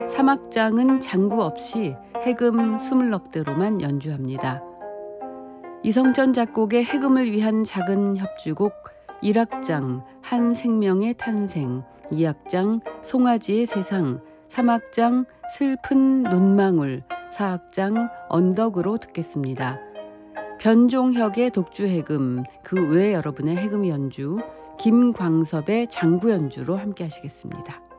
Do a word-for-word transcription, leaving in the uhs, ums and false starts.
삼악장은 장구 없이 해금 스물넉대로만 연주합니다. 이성천 작곡의 해금을 위한 작은 협주곡 일 악장 한 생명의 탄생, 이 악장 송아지의 세상, 삼 악장 슬픈 눈망울, 사 악장 언덕으로 듣겠습니다. 변종혁의 독주해금, 그 외 여러분의 해금 연주, 김광섭의 장구 연주로 함께 하시겠습니다.